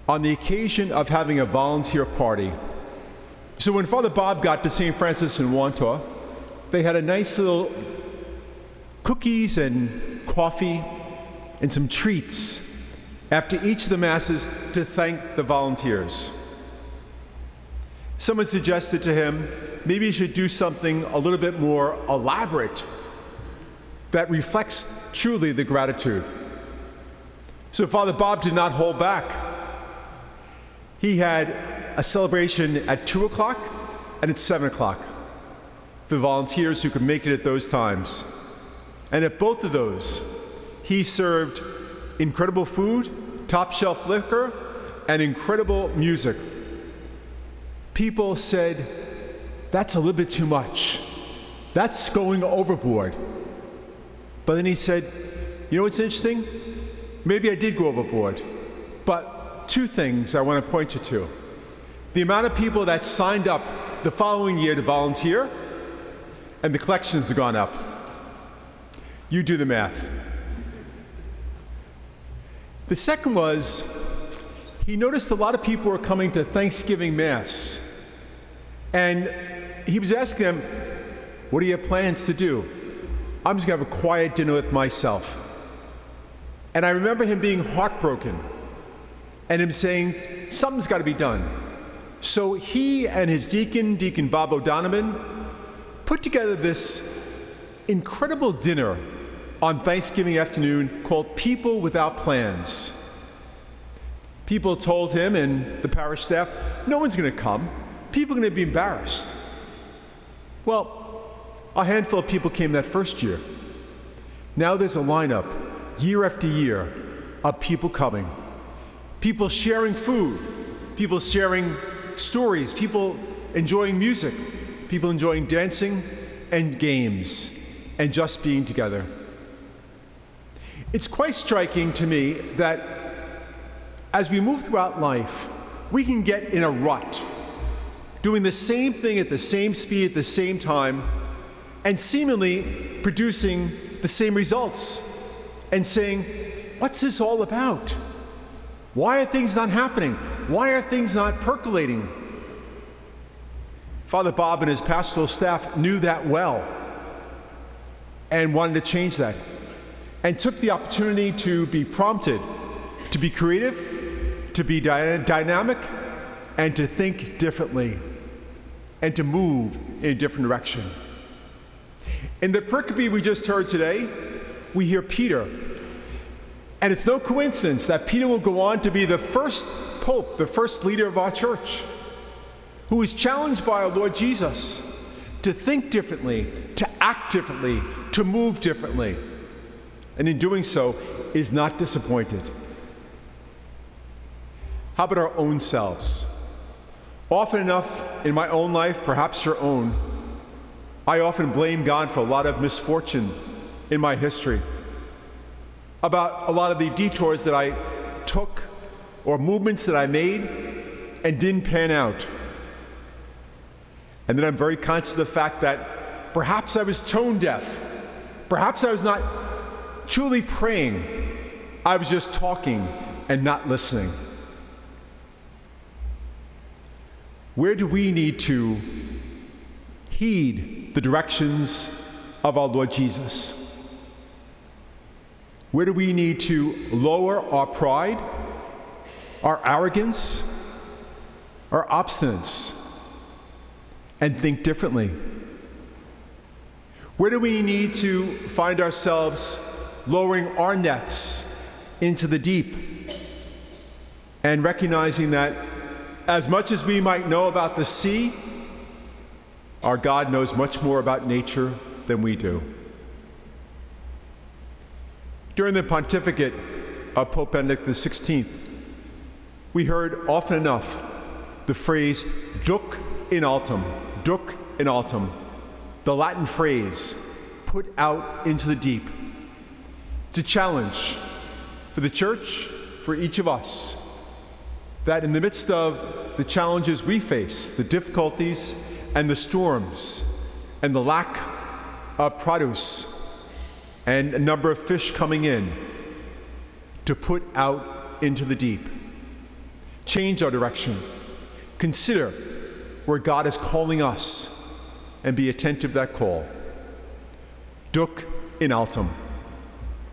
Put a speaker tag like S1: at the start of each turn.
S1: on the occasion of having a volunteer party. So when Father Bob got to St. Francis in Wantor, they had a nice little cookies and coffee and some treats after each of the Masses to thank the volunteers. Someone suggested to him, maybe he should do something a little bit more elaborate that reflects truly the gratitude. So Father Bob did not hold back. He had a celebration at 2 o'clock and at 7 o'clock for volunteers who could make it at those times. And at both of those, he served incredible food, top shelf liquor, and incredible music. People said, that's a little bit too much. That's going overboard. But then he said, you know what's interesting? Maybe I did go overboard. But two things I want to point you to. The amount of people that signed up the following year to volunteer, and the collections have gone up. You do the math. The second was, he noticed a lot of people were coming to Thanksgiving Mass. And he was asking them, what do you have plans to do? I'm just going to have a quiet dinner with myself. And I remember him being heartbroken and him saying, something's got to be done. So he and his deacon, Deacon Bob O'Donovan, put together this incredible dinner on Thanksgiving afternoon called People Without Plans. People told him and the parish staff, no one's going to come. People are going to be embarrassed. Well, a handful of people came that first year. Now there's a lineup, year after year, of people coming. People sharing food, people sharing stories, people enjoying music, people enjoying dancing and games, and just being together. It's quite striking to me that as we move throughout life, we can get in a rut, doing the same thing at the same speed at the same time, and seemingly producing the same results, and saying, what's this all about? Why are things not happening? Why are things not percolating? Father Bob and his pastoral staff knew that well and wanted to change that, and took the opportunity to be prompted, to be creative, to be dynamic, and to think differently, and to move in a different direction. In the pericope we just heard today, we hear Peter. And it's no coincidence that Peter will go on to be the first pope, the first leader of our church, who is challenged by our Lord Jesus to think differently, to act differently, to move differently. And in doing so, is not disappointed. How about our own selves? Often enough in my own life, perhaps your own, I often blame God for a lot of misfortune in my history, about a lot of the detours that I took or movements that I made and didn't pan out. And then I'm very conscious of the fact that perhaps I was tone deaf. Perhaps I was not truly praying. I was just talking and not listening. Where do we need to heed the directions of our Lord Jesus? Where do we need to lower our pride, our arrogance, our obstinance, and think differently? Where do we need to find ourselves lowering our nets into the deep and recognizing that as much as we might know about the sea, our God knows much more about nature than we do? During the pontificate of Pope Benedict XVI, we heard often enough the phrase duc in altum, the Latin phrase, put out into the deep. It's a challenge for the church, for each of us, that in the midst of the challenges we face, the difficulties and the storms, and the lack of produce, and a number of fish coming in, to put out into the deep, change our direction, consider where God is calling us, and be attentive to that call. Duc in altum.